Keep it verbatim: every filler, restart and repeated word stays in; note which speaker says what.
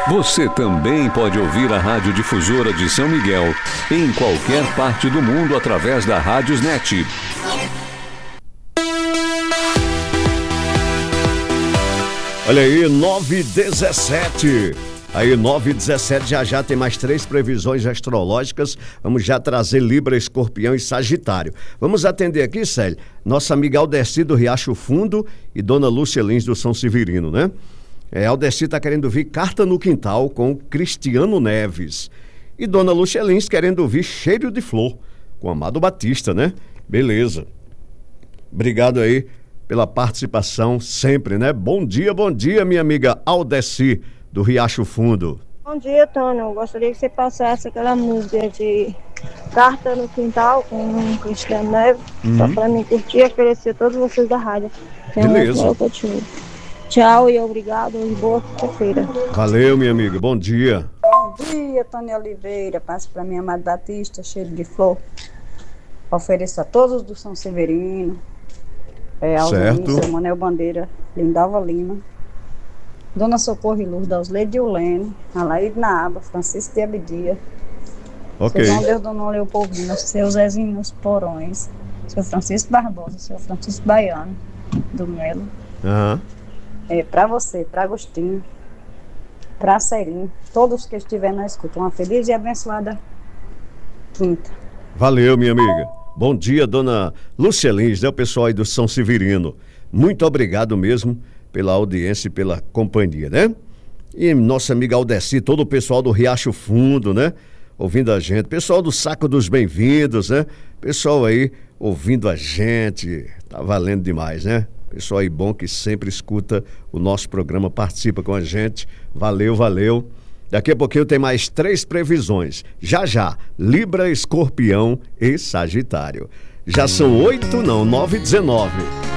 Speaker 1: Você também pode ouvir a Rádio Difusora de São Miguel em qualquer parte do mundo através da Rádiosnet.
Speaker 2: Olha aí, nove e dezessete. Aí, nove e dezessete, já já tem mais três previsões astrológicas. Vamos já trazer Libra, Escorpião e Sagitário. Vamos atender aqui, Célio, nossa amiga Aldeci do Riacho Fundo e Dona Lúcia Lins do São Severino, né? É, Aldeci tá querendo ouvir Carta no Quintal com Cristiano Neves. E Dona Lúcia Lins querendo ouvir Cheiro de Flor com Amado Batista, né? Beleza. Obrigado aí pela participação sempre, né? Bom dia, bom dia, minha amiga Aldeci do Riacho Fundo.
Speaker 3: Bom dia, Tony. Eu gostaria que você passasse aquela música de Carta no Quintal com Cristiano Neves, uhum. Só para mim curtir e agradecer a todos vocês da rádio.
Speaker 2: Beleza.
Speaker 3: Tchau e obrigado e boa quinta-feira.
Speaker 2: Valeu, minha amiga. Bom dia.
Speaker 4: Bom dia, Tony Oliveira. Passo para minha Amado Batista, Cheiro de Flor. Ofereço a todos do São Severino. É, Alzanissa, Manuel Bandeira, Lindalva Lima, Dona Socorro e Luz, Dausleide Eulene, Alaide Naaba, Francisco de Abidia,
Speaker 2: Ok.
Speaker 4: Seu João Deus, Dona Leopoldina, Seu Zezinho nos Porões, Seu Francisco Barbosa, Seu Francisco Baiano, do Melo.
Speaker 2: Uhum.
Speaker 4: É, para você, para Agostinho, para Celinho, todos que estiverem na escuta, uma feliz e abençoada quinta.
Speaker 2: Valeu, minha amiga. Bom dia, Dona Lúcia Lins, né? O pessoal aí do São Severino. Muito obrigado mesmo pela audiência e pela companhia, né? E nossa amiga Aldeci, todo o pessoal do Riacho Fundo, né? Ouvindo a gente. Pessoal do Saco dos Bem-vindos, né? Pessoal aí ouvindo a gente. Tá valendo demais, né? Pessoal aí bom que sempre escuta o nosso programa, participa com a gente. Valeu, valeu. Daqui a pouquinho tem mais três previsões. Já já, Libra, Escorpião e Sagitário. Já são oito, não, nove e dezenove.